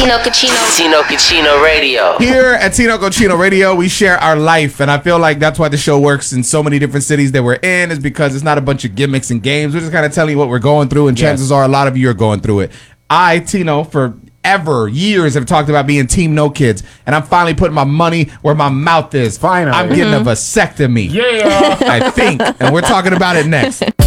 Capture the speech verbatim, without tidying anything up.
Tino Cucino. Tino Cucino Radio. Here at Tino Cucino Radio, we share our life, and I feel like that's why the show works in so many different cities that we're in, is because it's not a bunch of gimmicks and games. We're just kind of telling you what we're going through, and chances yes. are a lot of you are going through it. I, Tino, for ever, years, have talked about being Team No Kids, and I'm finally putting my money where my mouth is. Finally. I'm getting mm-hmm. a vasectomy. Yeah. I think, and we're talking about it next.